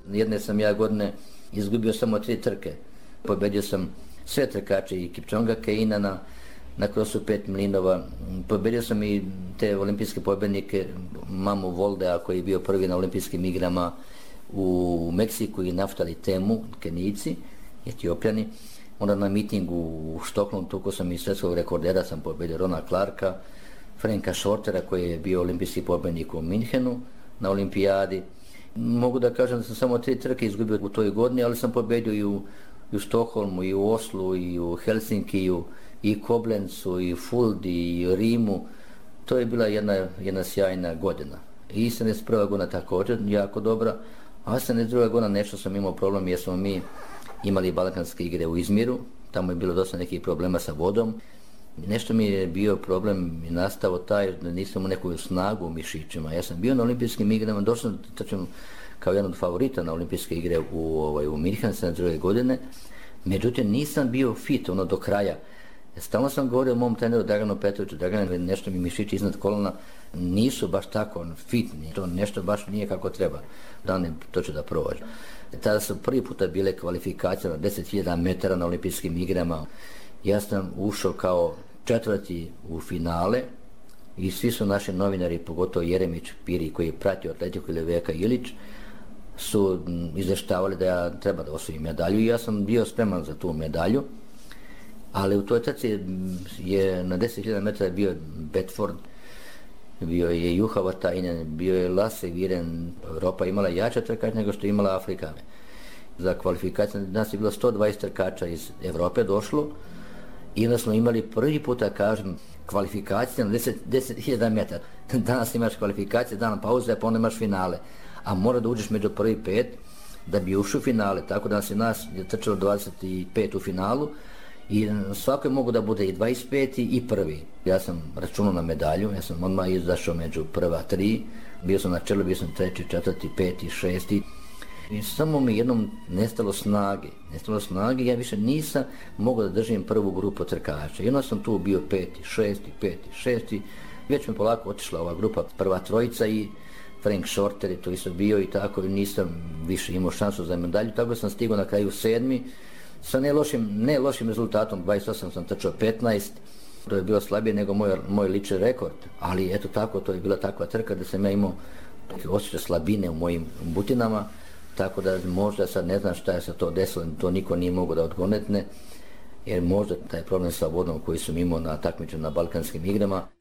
Jedne sam ja godine izgubio samo 3 trke. Pobedio sam sve trkače i Kipčonga Keinana na krosu 5 mlinova. Pobedio sam i te olimpijske pobednike, Mamu Voldea koji je bio prvi na olimpijskim igrama u Meksiku i Naftali Temu, Kenijci, Etiopljani. Onda na mitingu u Štokholmu tuko sam i svjetskog rekordera, sam pobedio Rona Clarka, Franka Shortera koji je bio olimpijski pobednik u Minhenu na olimpijadi. Mogu da kažem da sam samo 3 trke izgubio u toj godini, ali sam pobedio i u Štokholmu, i u Oslu, i u Helsinkiju, i Koblencu, i Fuldi, i Rimu. To je bila jedna sjajna godina. I 71. godina također jako dobra, a 72. godina nešto sam imao problem jer smo mi imali balkanske igre u Izmiru, tamo je bilo dosta nekih problema sa vodom. Nešto mi je bio problem i nastao taj da nisam imao neku snagu u mišićima. Ja sam bio na olimpijskim igrama, došao sam kao jedan od favorita na olimpijske igre u Minhenu 72. godine, međutim nisam bio fit do kraja. Stalno sam govorio o mom treneru Draganu Petroviću, Dragan, nešto mi mišići iznad kolona nisu baš tako fitni, to nešto baš nije kako treba, to ću da prođem. Tada su prvi puta bile kvalifikacije na 10.000 metara na olimpijskim igrama. Ja sam ušao kao 4. u finale i svi su naši novinari, pogotovo Jeremić Piri koji je pratio atletiku ili Veka Ilić, su izveštavali da ja treba da osvojim medalju i ja sam bio spreman za tu medalju. Ali u toj trci je na 10.000 metara bio Bedford, bio je Juha Vatainen, bio je Lasse Viren. Europa imala jača trkača nego što je imala Afrika. Za kvalifikaciju nas je bilo 120 trkača iz Evrope došlo i onda smo imali prvi puta, kažem, kvalifikacije na 10.000 metara. Danas imaš kvalifikacije, dan pauze, pa onda imaš finale. A mora da uđeš među prvi 5 da bi ušao u finale, tako da nas je trčalo 25 u finalu. I svako je mogu da bude i 25. i prvi. Ja sam računao na medalju, ja sam odmah izašao među prva 3, bio sam na čelu, bio sam 3., 4., 5., 6. I samo mi jednom nestalo snage, ja više nisam mogao da držim prvu grupu trkača. Jedno sam tu bio 5., 6., već mi polako otišla ova grupa, prva 3 i Frank Shorter je to isto bio i tako, nisam više imao šansu za medalju, tako sam stigao na kraju 7. sa ne lošim rezultatom, 28 sam trčao 15, to je bilo slabije nego moj lični rekord, ali eto tako, to je bila takva trka da sam ja imao osjećaj slabine u mojim butinama, tako da možda sad ne znam šta je se to desilo, to niko nije mogao da odgonetne, jer možda taj problem sa vodom koji sam imao na takmičenju na balkanskim igrama